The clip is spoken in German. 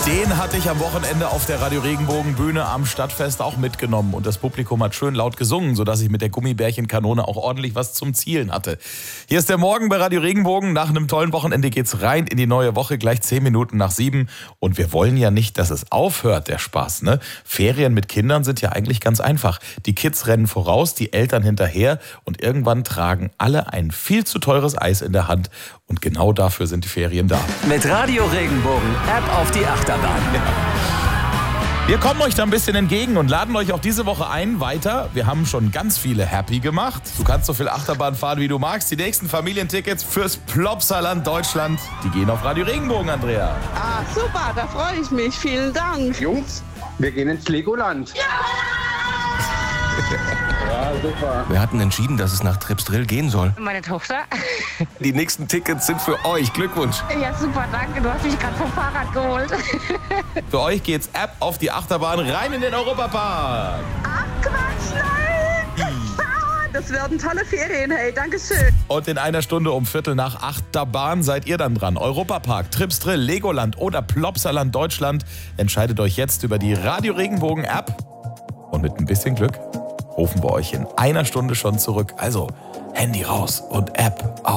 Den hatte ich am Wochenende auf der Radio Regenbogen Bühne am Stadtfest auch mitgenommen. Und das Publikum hat schön laut gesungen, sodass ich mit der Gummibärchenkanone auch ordentlich was zum Zielen hatte. Hier ist der Morgen bei Radio Regenbogen. Nach einem tollen Wochenende geht's rein in die neue Woche, gleich 10 Minuten nach 7. Und wir wollen ja nicht, dass es aufhört, der Spaß, ne? Ferien mit Kindern sind ja eigentlich ganz einfach. Die Kids rennen voraus, die Eltern hinterher und irgendwann tragen alle ein viel zu teures Eis in der Hand. Und genau dafür sind die Ferien da. Mit Radio Regenbogen, App auf die Achterbahn. Ja. Wir kommen euch da ein bisschen entgegen und laden euch auch diese Woche ein weiter. Wir haben schon ganz viele happy gemacht. Du kannst so viel Achterbahn fahren, wie du magst. Die nächsten Familientickets fürs Plopsaland Deutschland, die gehen auf Radio Regenbogen, Andrea. Ah, super, da freue ich mich. Vielen Dank. Jungs, wir gehen ins Legoland. Ja, super. Wir hatten entschieden, dass es nach Tripsdrill gehen soll. Meine Tochter. Die nächsten Tickets sind für euch. Glückwunsch. Ja, super, danke. Du hast mich gerade vom Fahrrad geholt. Für euch geht's ab auf die Achterbahn rein in den Europapark. Ach, Quatsch, nein. Das werden tolle Ferien, hey, danke schön. Und in einer Stunde um 7:45 der Bahn seid ihr dann dran. Europapark, Tripsdrill, Legoland oder Plopsaland Deutschland. Entscheidet euch jetzt über die Radio Regenbogen App. Und mit ein bisschen Glück rufen wir euch in einer Stunde schon zurück. Also Handy raus und App auf.